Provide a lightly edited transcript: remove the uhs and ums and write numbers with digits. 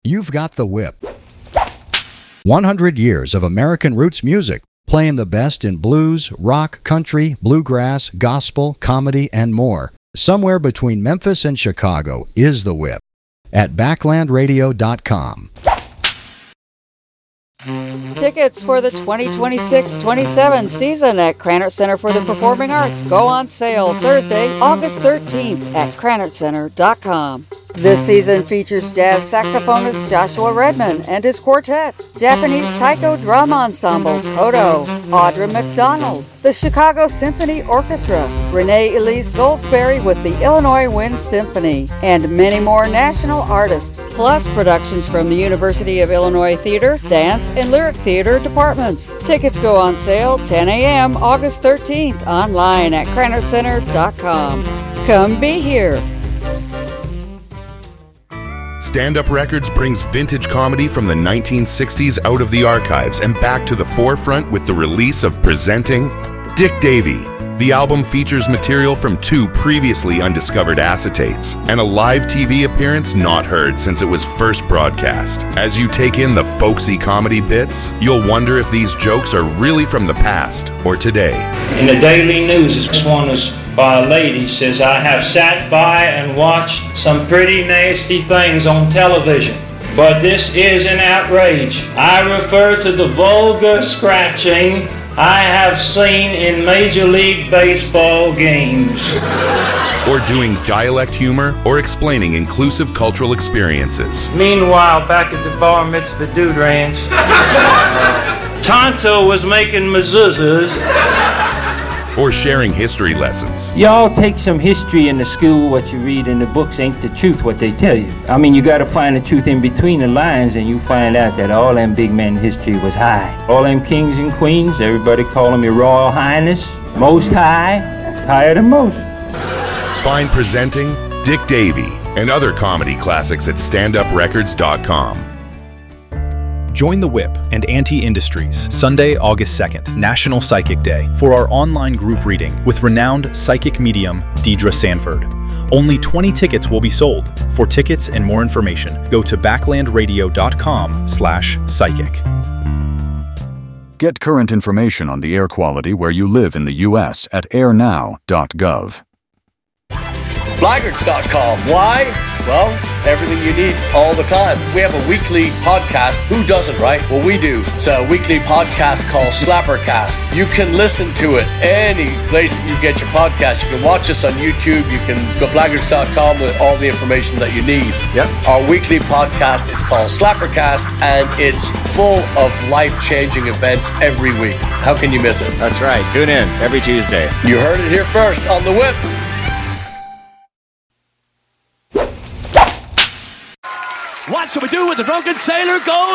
You've got the Whip. 100 years of American roots music, playing the best in blues, rock, country, bluegrass, gospel, comedy, and more. Somewhere between Memphis and Chicago is the Whip. At backlandradio.com. Tickets for the 2026-27 season at Krannert Center for the Performing Arts go on sale Thursday, August 13th at KrannertCenter.com. This season features jazz saxophonist Joshua Redman and his quartet, Japanese taiko drum ensemble Kodo, Audra McDonald, the Chicago Symphony Orchestra, Renee Elise Goldsberry with the Illinois Wind Symphony, and many more national artists, plus productions from the University of Illinois Theater, Dance, and Lyric Theater departments. Tickets go on sale 10 a.m. August 13th online at KrannertCenter.com. Come be here. Stand Up Records brings vintage comedy from the 1960s out of the archives and back to the forefront with the release of Presenting Dick Davey. The album features material from 2 previously undiscovered acetates and a live TV appearance not heard since it was first broadcast. As you take in the folksy comedy bits, you'll wonder if these jokes are really from the past or today. In the Daily News, this one is by a lady, says, I have sat by and watched some pretty nasty things on television, but this is an outrage. I refer to the vulgar scratching I have seen in Major League Baseball games. Or doing dialect humor or explaining inclusive cultural experiences. Meanwhile, back at the Bar Mitzvah Dude Ranch, Tonto was making mezuzahs. Or sharing history lessons. Y'all take some history in the school. What you read in the books ain't the truth, what they tell you. I mean, you gotta find the truth in between the lines, and you find out that all them big men in history was high. All them kings and queens, everybody call them your Royal Highness, Most High, higher than most. Find Presenting Dick Davey and other comedy classics at standuprecords.com. Join the Whip and Ante Industries, Sunday, August 2nd, National Psychic Day, for our online group reading with renowned psychic medium Deidre Sanford. Only 20 tickets will be sold. For tickets and more information, go to backlandradio.com/psychic. Get current information on the air quality where you live in the U.S. at airnow.gov. Blaggards.com. Why? Well, everything you need all the time. We have a weekly podcast. Who doesn't, right? Well, we do. It's a weekly podcast called Slappercast. You can listen to it any place that you get your podcast. You can watch us on YouTube. You can go to Blaggards.com with all the information that you need. Yep. Our weekly podcast is called Slappercast, and it's full of life-changing events every week. How can you miss it? That's right. Tune in every Tuesday. You heard it here first on The Whip. What shall we do when the drunken sailor goes